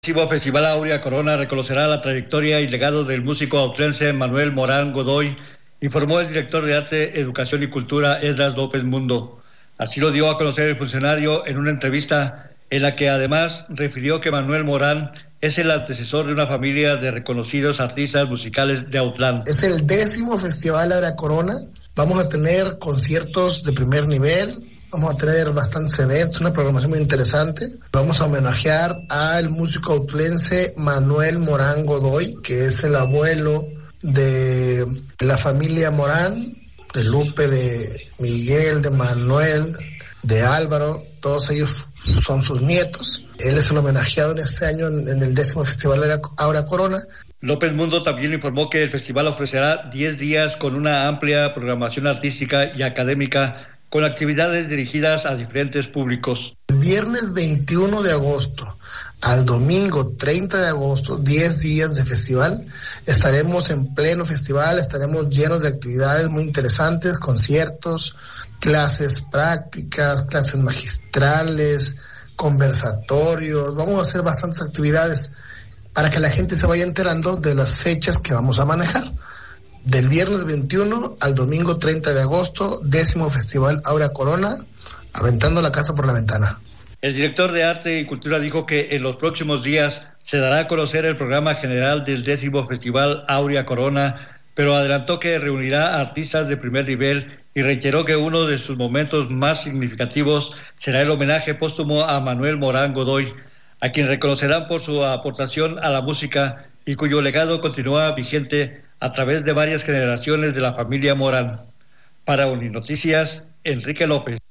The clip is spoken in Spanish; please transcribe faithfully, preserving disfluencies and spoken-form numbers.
El Festival Áurea Corona reconocerá la trayectoria y legado del músico autlense Manuel Morán Godoy, informó el director de Arte, Educación y Cultura, Esdras López Mundo. Así lo dio a conocer el funcionario en una entrevista en la que además refirió que Manuel Morán es el antecesor de una familia de reconocidos artistas musicales de Autlán. Es el décimo Festival Áurea Corona. Vamos a tener conciertos de primer nivel. Vamos a tener bastantes eventos, una programación muy interesante. Vamos a homenajear al músico autlense Manuel Morán Godoy, que es el abuelo de la familia Morán, de Lupe, de Miguel, de Manuel, de Álvaro. Todos ellos son sus nietos. Él es el homenajeado en este año en, en el décimo Festival Áurea Corona. López Mundo también informó que el festival ofrecerá diez días con una amplia programación artística y académica con actividades dirigidas a diferentes públicos. El viernes veintiuno de agosto al domingo treinta de agosto, diez días de festival, estaremos en pleno festival, estaremos llenos de actividades muy interesantes, conciertos, clases prácticas, clases magistrales, conversatorios. Vamos a hacer bastantes actividades para que la gente se vaya enterando de las fechas que vamos a manejar. Del viernes veintiuno al domingo treinta de agosto, décimo Festival Áurea Corona, aventando la casa por la ventana. El director de Arte y Cultura dijo que en los próximos días se dará a conocer el programa general del décimo Festival Áurea Corona, pero adelantó que reunirá a artistas de primer nivel y reiteró que uno de sus momentos más significativos será el homenaje póstumo a Manuel Morán Godoy, a quien reconocerán por su aportación a la música y cuyo legado continúa vigente a través de varias generaciones de la familia Morán. Para Uninoticias, Enrique López.